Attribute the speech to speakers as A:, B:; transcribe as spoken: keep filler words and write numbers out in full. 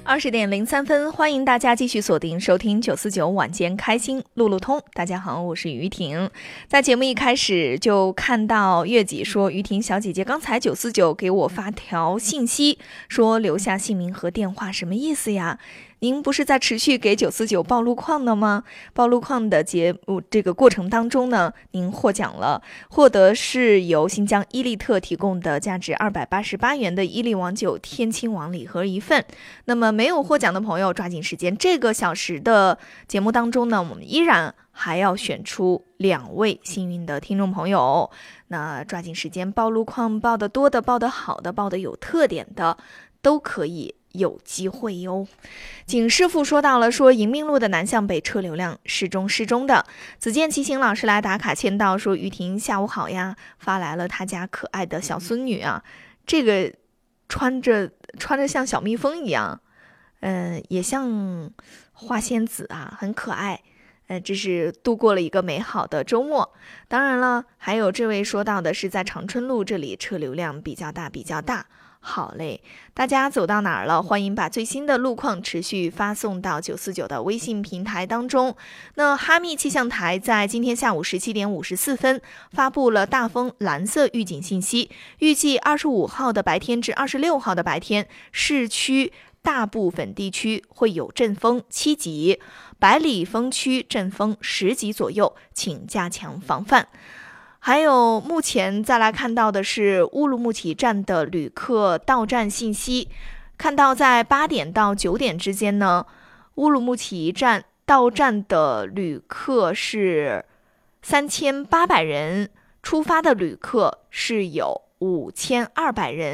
A: 二十点零三分，欢迎大家继续锁定收听九四九晚间开心路路通。大家好，我是于婷。在节目一开始就看到月姐说，于婷小姐姐刚才九四九给我发条信息，说留下姓名和电话，什么意思呀？您不是在持续给九四九报路况的吗？报路况的节目这个过程当中呢，您获奖了，获得是由新疆伊利特提供的价值二百八十八元的伊利王酒天亲王礼盒一份。那么没有获奖的朋友抓紧时间，这个小时的节目当中呢，我们依然还要选出两位幸运的听众朋友。那抓紧时间报路况，报得多的，报得好的，报得有特点的，都可以有机会哟。景师傅说到了，说迎明路的南向北车流量适中适中的。子健骑行老师来打卡签到，说于婷下午好呀，发来了他家可爱的小孙女啊，这个穿着穿着像小蜜蜂一样，嗯、呃，也像花仙子啊，很可爱。呃，这是度过了一个美好的周末。当然了，还有这位说到的是在长春路这里车流量比较大比较大。好嘞，大家走到哪儿了？欢迎把最新的路况持续发送到九四九的微信平台当中。那哈密气象台在今天下午十七点五十四分发布了大风蓝色预警信息，预计二十五号的白天至二十六号的白天，市区大部分地区会有阵风七级，百里风区阵风十级左右，请加强防范。还有目前再来看到的是乌鲁木齐站的旅客到站信息，看到在八点到九点之间呢，乌鲁木齐站到站的旅客是三千八百人，出发的旅客是有五千二百人。